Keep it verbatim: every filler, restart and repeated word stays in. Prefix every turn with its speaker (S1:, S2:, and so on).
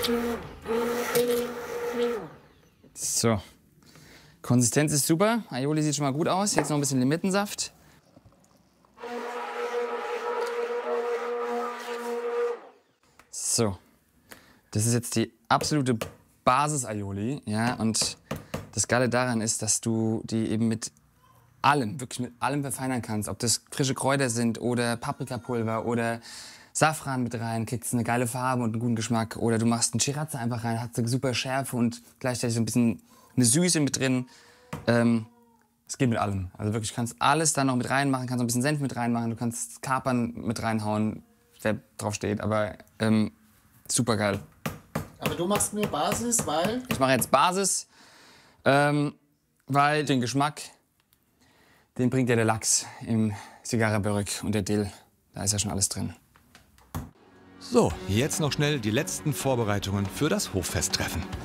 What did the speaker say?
S1: So. Konsistenz ist super. Aioli sieht schon mal gut aus. Jetzt noch ein bisschen Limettensaft. So. Das ist jetzt die absolute Basis-Aioli. Ja, und das Geile daran ist, dass du die eben mit allem, wirklich mit allem verfeinern kannst. Ob das frische Kräuter sind oder Paprikapulver oder Safran mit rein, kriegst eine geile Farbe und einen guten Geschmack. Oder du machst einen Sriracha einfach rein, hat eine super Schärfe und gleichzeitig so ein bisschen eine Süße mit drin. Ähm, es geht mit allem. Also wirklich, du kannst alles da noch mit reinmachen, kannst noch ein bisschen Senf mit reinmachen, du kannst Kapern mit reinhauen, wer drauf steht. Aber ähm, super geil.
S2: Aber du machst nur Basis, weil?
S1: Ich mache jetzt Basis, ähm, weil den Geschmack, den bringt ja der Lachs im Zigarra-Börek und der Dill. Da ist ja schon alles drin.
S3: So, jetzt noch schnell die letzten Vorbereitungen für das Hoffesttreffen.